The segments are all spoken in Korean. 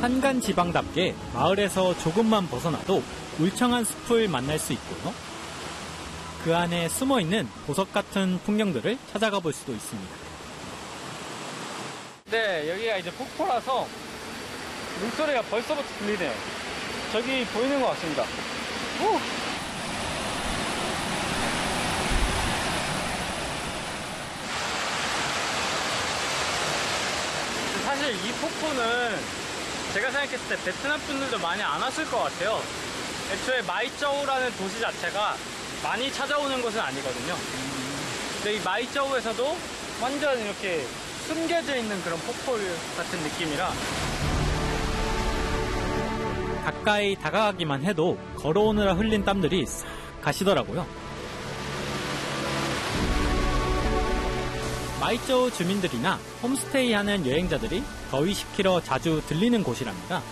산간지방답게 마을에서 조금만 벗어나도 울창한 숲을 만날 수 있고요. 그 안에 숨어있는 보석 같은 풍경들을 찾아가 볼 수도 있습니다. 네, 여기가 이제 폭포라서 물소리가 벌써부터 들리네요. 저기 보이는 것 같습니다. 오! 사실 이 폭포는 제가 생각했을 때 베트남 분들도 많이 안 왔을 것 같아요. 애초에 마이쩌우라는 도시 자체가 많이 찾아오는 곳은 아니거든요. 근데 이 마이쩌우에서도 완전 이렇게 숨겨져 있는 그런 폭포 같은 느낌이라 가까이 다가가기만 해도 걸어오느라 흘린 땀들이 싹 가시더라고요. 마이쩌우 주민들이나 홈스테이 하는 여행자들이 더위시키러 자주 들리는 곳이랍니다.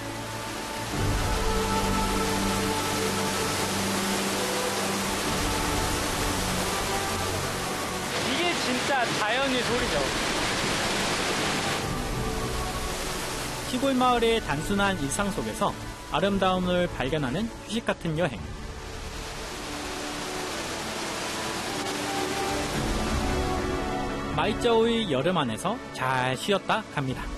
이게 진짜 자연의 소리죠. 시골 마을의 단순한 일상 속에서 아름다움을 발견하는 휴식 같은 여행. 마이쩌우의 여름 안에서 잘 쉬었다 갑니다.